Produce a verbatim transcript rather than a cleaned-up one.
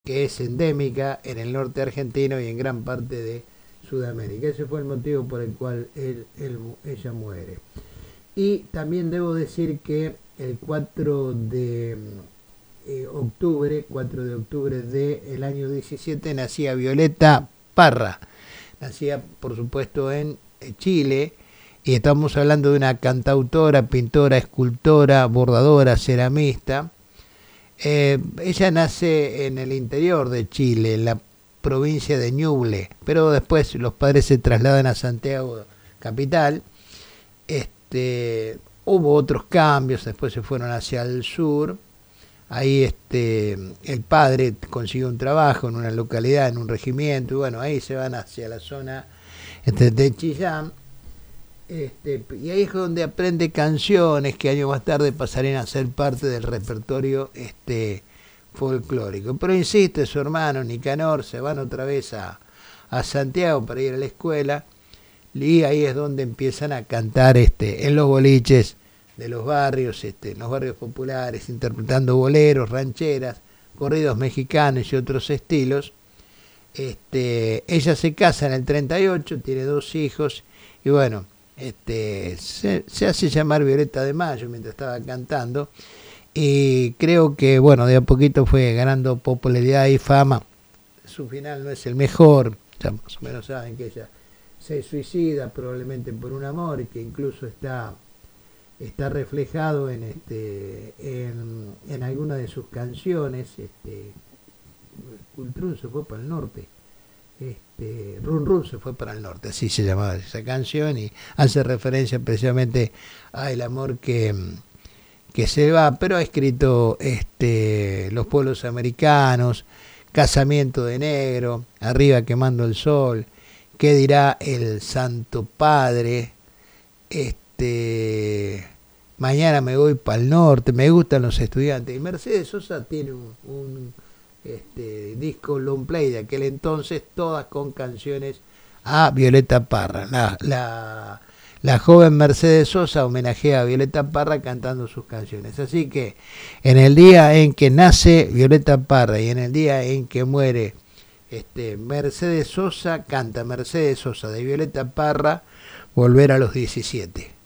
que es endémica en el norte argentino y en gran parte de Sudamérica. Ese fue el motivo por el cual él, él, ella muere. Y también debo decir que el cuatro de eh, octubre, cuatro de octubre del año diecisiete, nacía Violeta Parra. Nacía, por supuesto, en Chile, y estamos hablando de una cantautora, pintora, escultora, bordadora, ceramista. Eh, ella nace en el interior de Chile, en la provincia de Ñuble, pero después los padres se trasladan a Santiago, capital. Este, hubo otros cambios, después se fueron hacia el sur. Ahí este, el padre consiguió un trabajo en una localidad, en un regimiento, y bueno, ahí se van hacia la zona este, de Chillán. Este, y ahí es donde aprende canciones que años más tarde pasarían a ser parte del repertorio este, folclórico. Pero insiste, su hermano Nicanor se van otra vez a, a Santiago para ir a la escuela, y ahí es donde empiezan a cantar este, en los boliches de los barrios, este, en los barrios populares, interpretando boleros, rancheras, corridos mexicanos y otros estilos. Este, ella se casa en el treinta y ocho, tiene dos hijos, y bueno, este, se, se hace llamar Violeta de Mayo mientras estaba cantando, y creo que bueno, de a poquito fue ganando popularidad y fama. Su final no es el mejor, ya más o menos saben que ella se suicida probablemente por un amor, y que incluso está está reflejado en este en, en alguna de sus canciones. Este Cultrún se fue para el norte, este Run Run se fue para el norte, así se llamaba esa canción, y hace referencia precisamente al amor que que se va, pero ha escrito este Los pueblos americanos, Casamiento de negro, Arriba quemando el sol, ¿Qué dirá el Santo Padre? Este Mañana me voy para el norte, Me gustan los estudiantes. Y Mercedes Sosa tiene un, un este, disco long play de aquel entonces, todas con canciones a Violeta Parra. La, la, la joven Mercedes Sosa homenajea a Violeta Parra cantando sus canciones. Así que en el día en que nace Violeta Parra y en el día en que muere este, Mercedes Sosa, canta Mercedes Sosa de Violeta Parra, Volver a los diecisiete.